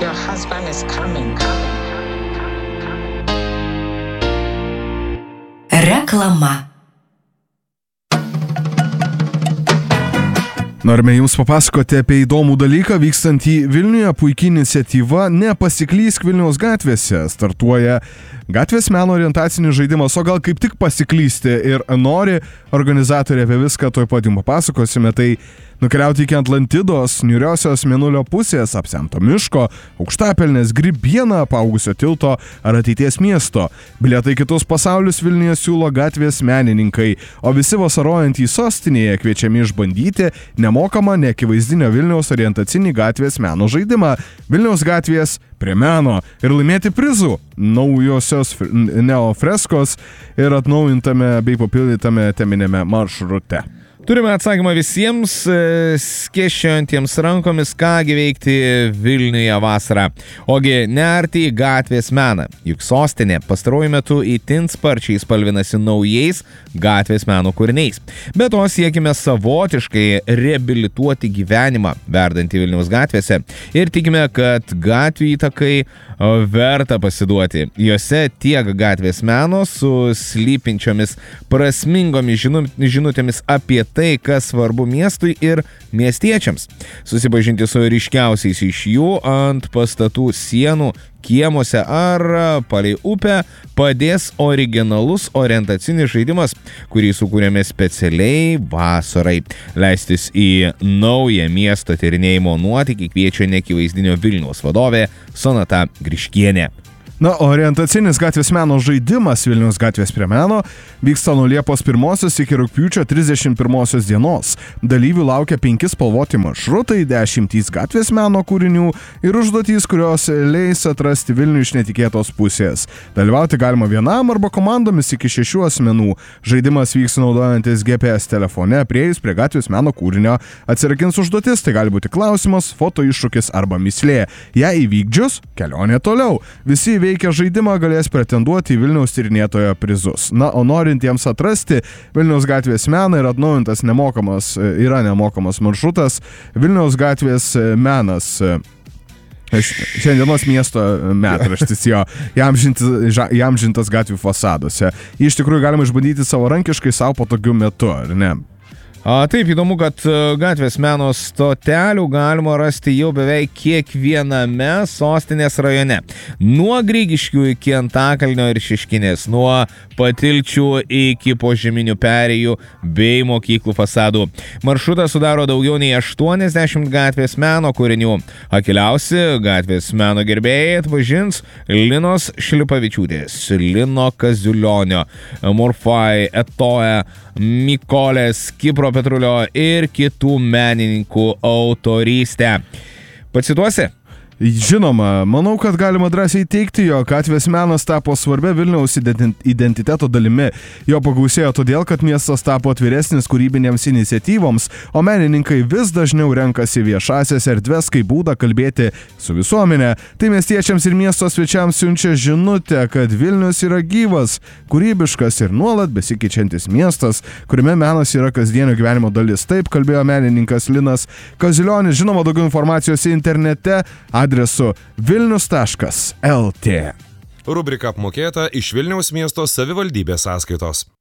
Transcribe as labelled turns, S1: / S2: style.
S1: Your husband is coming.
S2: Reklama.
S3: Norime Jums papasakoti apie įdomų dalyką vykstantį Vilniuje. Puikia iniciatyva Nepasiklysk Vilniaus gatvėse. Startuoja gatvės meno orientacinis žaidimas, o gal kaip tik pasiklysti ir nori organizatoriai. Apie viską tuoj pat Jums papasakosime. Tai nukeliauti iki Atlantidos, niūriosios mėnulio pusės, apsemto miško, aukštapelnės, Grybieną, apaugusio tilto ar ateities miesto. Bilietai kitus pasaulius Vilniuje siūlo gatvės menininkai, o visi vasarojantys sostinėje kviečiami išbandyti nemokamą neakivaizdinio Vilniaus orientacinį gatvės meno žaidimą Vilniaus gatvės prie meno ir laimėti prizų naujosios neofreskos ir atnaujintame bei papildytame teminėme maršrute.
S4: Turime atsakymą visiems skėsčiojantiems rankomis, kągi veikti Vilniuje vasarą. Ogi nerti į gatvės meną. Juk sostinė pastaruoju metu itin sparčiai spalvinasi naujais gatvės meno kūriniais. Be to siekime savotiškai reabilituoti gyvenimą verdantį Vilniaus gatvėse ir tikime, kad gatvių įtakai verta pasiduoti. Jose tiek gatvės meno su slypinčiomis prasmingomis žinutėmis apie tai, kas svarbu miestui ir miestiečiams. Susipažinti su ryškiausiais iš jų ant pastatų sienų, kiemuose ar palei upę padės originalus orientacinis žaidimas, kurį sukūrėme specialiai vasarai. Leistis į naują miesto tyrinėjimo nuotykį kviečia neakivaizdinio Vilniaus vadovė Sonata Griškienė.
S3: Na, orientacinis gatvės meno žaidimas Vilniaus gatvės prie meno vyksta nuo Liepos 1 iki rugpjūčio 31 dienos. Dalyvių laukia 5 spalvoti maršrutai, 10 gatvės meno kūrinių ir užduotys, kurios leis atrasti Vilnių iš netikėtos pusės. Dalyvauti galima vienam arba komandomis iki 6 asmenų. Žaidimas vyks naudojantis GPS telefone, prieėjus prie gatvės meno kūrinio atsirakins užduotis, tai gali būti klausimas, foto iššūkis arba mislė. Jei įvykdžius, kelionė toliau. Visi įveikę žaidimą galės pretenduoti į Vilniaus tyrinėtojo prizus. Na, o norintiems atrasti Vilniaus gatvės meną ir atnaujintas yra nemokamas maršrutas Vilniaus gatvės menas. Šiandienos miesto metraštis jo įamžintas gatvių fasaduose. Jį iš tikrųjų galima išbandyti savarankiškai savo patogiu metu, ar ne?
S4: Taip, įdomu, kad gatvės meno stotelių galima rasti jau beveik kiekviename sostinės rajone. Nuo Grigiškių iki Antakalnio ir Šeškinės, nuo Patilčių iki požeminių perėjų bei mokyklų fasadų. Maršrutą sudaro daugiau nei 80 gatvės meno kūrinių. Akiliausi gatvės meno gerbėjai atpažins Linos Šlipavičiūtės, Lino Kaziulionio, Morfai, Etoe, Mykolės, Kipro Petrulio ir kitų menininkų autorystę. Pacituosi?
S3: Žinoma, manau, kad galima drąsiai teigti, jog gatvės menas tapo svarbia Vilniaus identiteto dalimi. Jo pagausėjo todėl, kad miestas tapo atviresnis kūrybinėms iniciatyvoms, o menininkai vis dažniau renkasi viešasias erdves kaip būdą kalbėti su visuomenė. Tai miestiečiams ir miesto svečiams siunčia žinutę, kad Vilnius yra gyvas, kūrybiškas ir nuolat besikeičiantis miestas, kuriame menas yra kasdienio gyvenimo dalis. Taip kalbėjo menininkas Linas Kaziulionis. Žinoma, daugiau informacijos internete adresu vilnius.lt.
S5: Rubrika apmokėta iš Vilniaus miesto savivaldybės sąskaitos.